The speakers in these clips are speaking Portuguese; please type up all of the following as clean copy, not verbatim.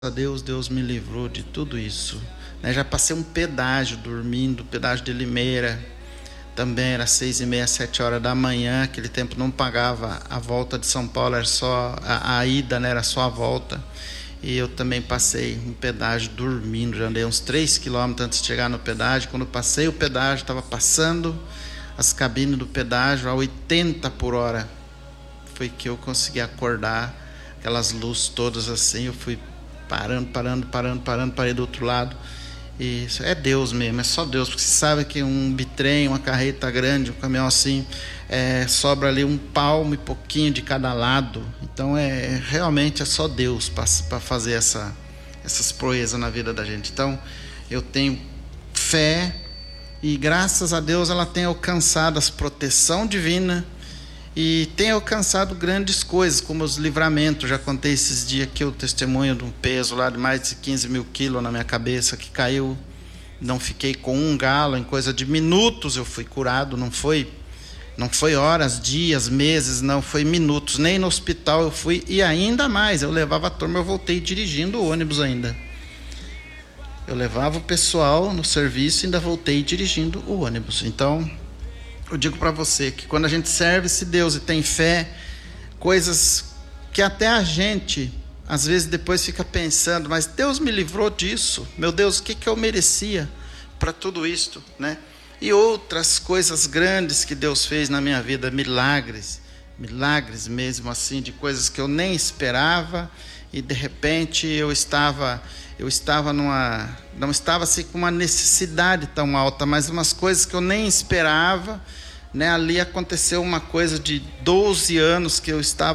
a Deus, Deus me livrou de tudo isso, né? Já passei um pedágio dormindo, pedágio de Limeira, também era 6h30, 7 horas da manhã. Aquele tempo não pagava a volta de São Paulo, era só a ida, né? Era só a volta. E eu também passei um pedágio dormindo, já andei uns 3 quilômetros antes de chegar no pedágio. Quando passei o pedágio, estava passando as cabines do pedágio a 80 por hora. Foi que eu consegui acordar, aquelas luzes todas assim, eu fui parando, parei do outro lado. E isso é Deus mesmo, é só Deus, porque você sabe que um bitrem, uma carreta grande, um caminhão assim, sobra ali um palmo e pouquinho de cada lado. Então realmente é só Deus para fazer essas proezas na vida da gente. Então eu tenho fé e graças a Deus ela tem alcançado a proteção divina e tem alcançado grandes coisas, como os livramentos. Já contei esses dias aqui o testemunho de um peso lá de mais de 15 mil quilos na minha cabeça, que caiu. Não fiquei com um galo, em coisa de minutos eu fui curado. Não foi horas, dias, meses, não, foi minutos. Nem no hospital eu fui, e ainda mais, eu levava a turma, eu voltei dirigindo o ônibus ainda. Eu levava o pessoal no serviço e ainda voltei dirigindo o ônibus. Então eu digo para você que quando a gente serve esse Deus e tem fé, coisas que até a gente, às vezes depois fica pensando, mas Deus me livrou disso, meu Deus, o que eu merecia para tudo isto, né? E outras coisas grandes que Deus fez na minha vida, milagres mesmo assim, de coisas que eu nem esperava, e de repente eu estava não estava assim com uma necessidade tão alta, mas umas coisas que eu nem esperava, né? Ali aconteceu uma coisa de 12 anos que eu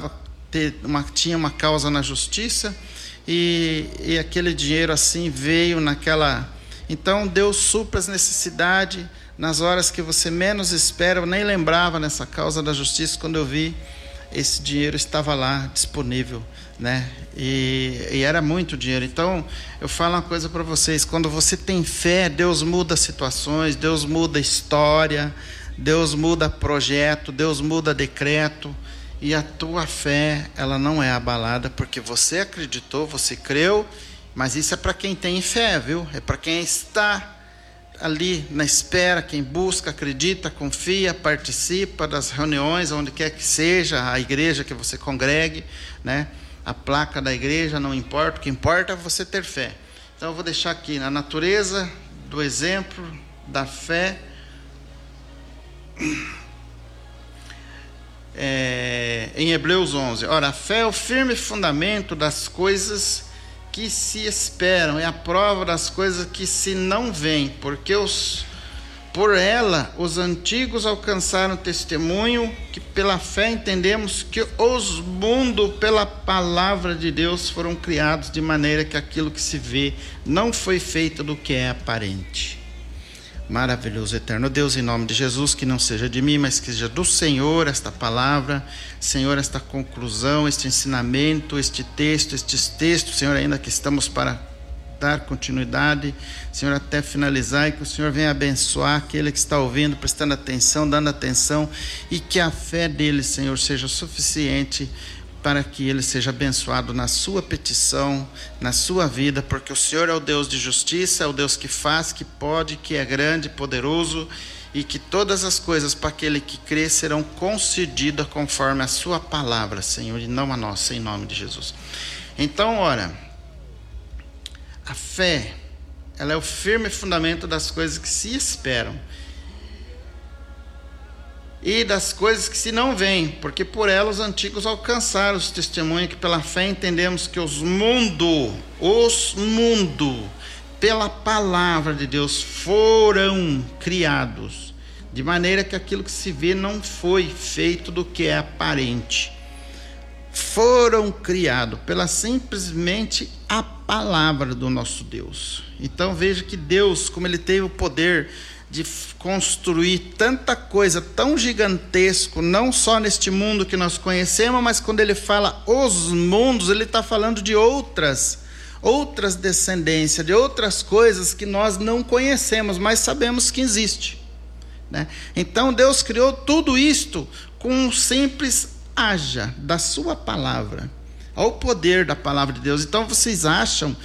tinha uma causa na justiça, e aquele dinheiro assim veio naquela. Então Deus supra as necessidades nas horas que você menos espera. Eu nem lembrava nessa causa da justiça, quando eu vi, esse dinheiro estava lá disponível, né? E era muito dinheiro. Então eu falo uma coisa para vocês: quando você tem fé, Deus muda situações, Deus muda história, Deus muda projeto, Deus muda decreto. E a tua fé, ela não é abalada, porque você acreditou, você creu. Mas isso é para quem tem fé, viu? É para quem está ali na espera, quem busca, acredita, confia, participa das reuniões, onde quer que seja, a igreja que você congregue, né? A placa da igreja não importa, o que importa é você ter fé. Então eu vou deixar aqui na natureza do exemplo da fé. Em Hebreus 11, ora, a fé é o firme fundamento das coisas que se esperam, é a prova das coisas que se não veem, porque por ela os antigos alcançaram testemunho, que pela fé entendemos que os mundos pela palavra de Deus foram criados, de maneira que aquilo que se vê não foi feito do que é aparente. Maravilhoso, eterno Deus, em nome de Jesus, que não seja de mim, mas que seja do Senhor esta palavra, Senhor, esta conclusão, este ensinamento, este texto, estes textos, Senhor, ainda que estamos para dar continuidade, Senhor, até finalizar, e que o Senhor venha abençoar aquele que está ouvindo, prestando atenção, dando atenção, e que a fé dele, Senhor, seja suficiente para que ele seja abençoado na sua petição, na sua vida, porque o Senhor é o Deus de justiça, é o Deus que faz, que pode, que é grande, poderoso, e que todas as coisas para aquele que crê serão concedidas conforme a sua palavra, Senhor, e não a nossa, em nome de Jesus. Então, ora, a fé, ela é o firme fundamento das coisas que se esperam e das coisas que se não veem, porque por ela os antigos alcançaram os testemunhos, que pela fé entendemos que os mundos, pela palavra de Deus foram criados, de maneira que aquilo que se vê não foi feito do que é aparente. Foram criados pela simplesmente a palavra do nosso Deus. Então veja que Deus, como ele teve o poder de construir tanta coisa tão gigantesco, não só neste mundo que nós conhecemos, mas quando ele fala os mundos, ele está falando de outras descendências, de outras coisas que nós não conhecemos, mas sabemos que existe, né? Então Deus criou tudo isto com um simples haja da sua palavra. Olha o poder da palavra de Deus. Então vocês acham